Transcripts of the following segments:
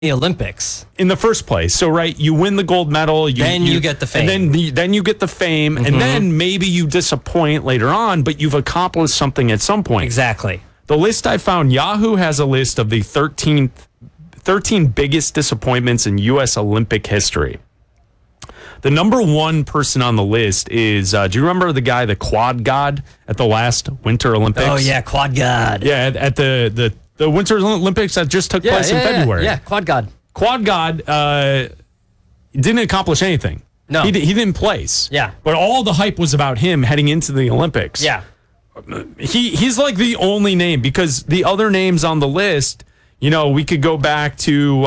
the Olympics in the first place. So, right, you win the gold medal. Then you get the fame. And then you get the fame. And then maybe you disappoint later on, but you've accomplished something at some point. Exactly. The list I found, Yahoo has a list of the 13 biggest disappointments in U.S. Olympic history. The number one person on the list is, do you remember the guy, the quad god at the last Winter Olympics? Oh, yeah, quad god. Yeah, at the Winter Olympics that just took place in February. Yeah, quad god. Quad god didn't accomplish anything. No. He didn't place. Yeah. But all the hype was about him heading into the Olympics. Yeah. He's like the only name, because the other names on the list, we could go back to,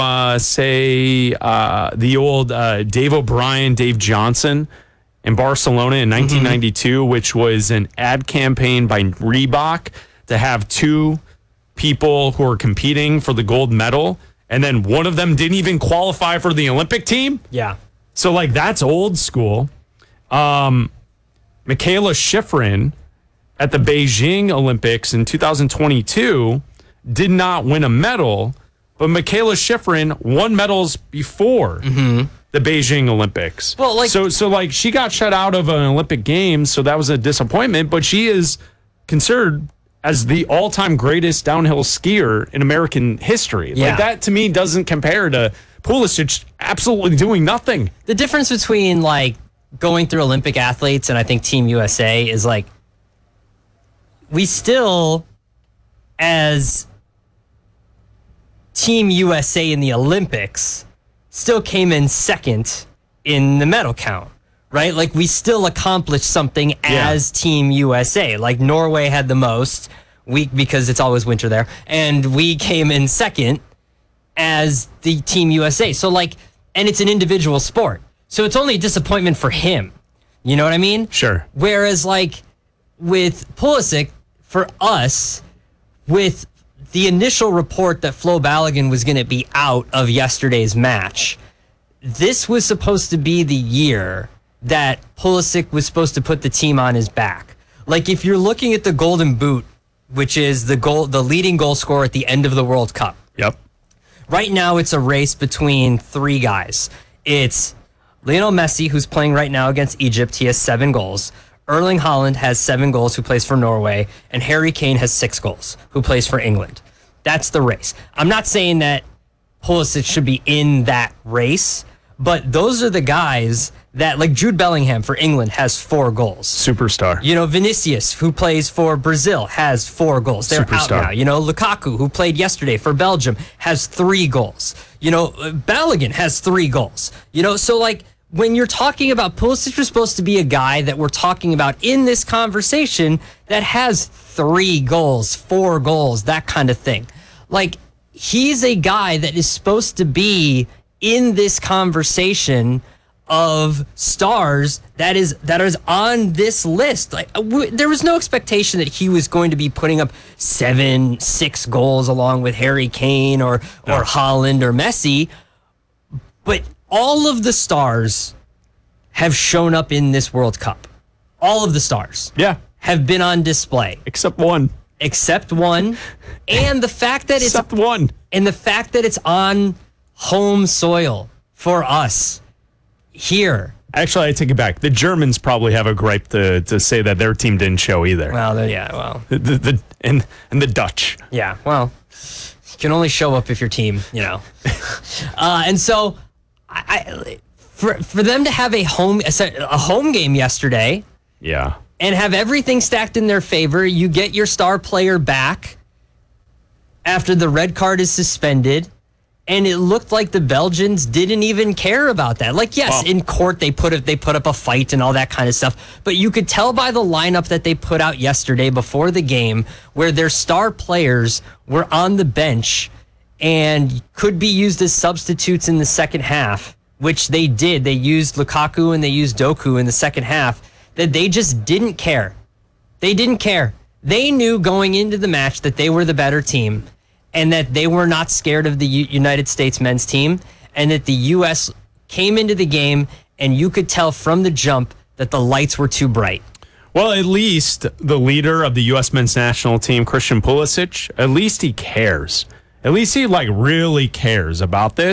the old Dave O'Brien, Dave Johnson in Barcelona in 1992, which was an ad campaign by Reebok to have two people who are competing for the gold medal, and then one of them didn't even qualify for the Olympic team. Yeah. So, that's old school. Michaela Shiffrin at the Beijing Olympics in 2022 did not win a medal, but Michaela Shiffrin won medals before the Beijing Olympics. Well, so she got shut out of an Olympic Games, so that was a disappointment, but she is considered as the all-time greatest downhill skier in American history. Yeah. That, to me, doesn't compare to Pulisic absolutely doing nothing. The difference between, going through Olympic athletes and I think Team USA is, we still, as Team USA in the Olympics, still came in second in the medal count, right? We still accomplished something as Team USA. Norway had the most, because it's always winter there, and we came in second as the Team USA. So, and it's an individual sport. So it's only a disappointment for him. You know what I mean? Sure. Whereas, with Pulisic, for us, with the initial report that Flo Balogun was going to be out of yesterday's match, this was supposed to be the year that Pulisic was supposed to put the team on his back. If you're looking at the Golden Boot, which is the leading goal scorer at the end of the World Cup. Yep. Right now, it's a race between three guys. It's Lionel Messi, who's playing right now against Egypt. He has 7 goals. Erling Haaland has 7 goals, who plays for Norway. And Harry Kane has 6 goals, who plays for England. That's the race. I'm not saying that Pulisic should be in that race, but those are the guys that, Jude Bellingham for England has 4 goals. Superstar. Vinicius, who plays for Brazil, has 4 goals. They're Superstar. out now. Lukaku, who played yesterday for Belgium, has 3 goals. Balogun has 3 goals. So when you're talking about Pulisic, you're supposed to be a guy that we're talking about in this conversation that has 3 goals, 4 goals, that kind of thing. He's a guy that is supposed to be in this conversation of stars that is on this list. There was no expectation that he was going to be putting up 6 goals along with Harry Kane or Haaland or Messi, but all of the stars have shown up in this World Cup. All of the stars have been on display. Except one. And the fact that Except one. And the fact that it's on home soil for us here. Actually, I take it back. The Germans probably have a gripe to say that their team didn't show either. Well, And the Dutch. Yeah, well, you can only show up if your team, and so for them to have a home game yesterday, and have everything stacked in their favor, you get your star player back after the red card is suspended. And it looked like the Belgians didn't even care about that. In court they put up a fight and all that kind of stuff. But you could tell by the lineup that they put out yesterday before the game, where their star players were on the bench and could be used as substitutes in the second half, which they did. They used Lukaku and they used Doku in the second half, that they just didn't care. They didn't care. They knew going into the match that they were the better team, and that they were not scared of the United States men's team, and that the U.S. came into the game, and you could tell from the jump that the lights were too bright. Well, at least the leader of the U.S. men's national team, Christian Pulisic, at least he cares. At least he like really cares about this.